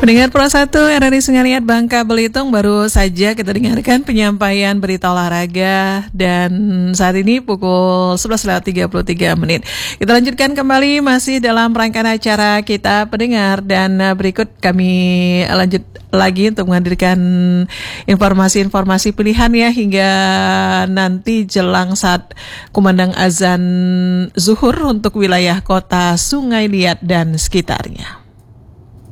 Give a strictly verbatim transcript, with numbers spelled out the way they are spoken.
Pendengar Pro satu R R I Sungai Liat Bangka Belitung, baru saja kita dengarkan penyampaian berita olahraga dan saat ini pukul sebelas lewat tiga puluh tiga menit. Kita lanjutkan kembali masih dalam rangkaian acara kita pendengar, dan berikut kami lanjut lagi untuk menghadirkan informasi-informasi pilihan ya hingga nanti jelang saat kumandang azan zuhur untuk wilayah kota Sungai Liat dan sekitarnya.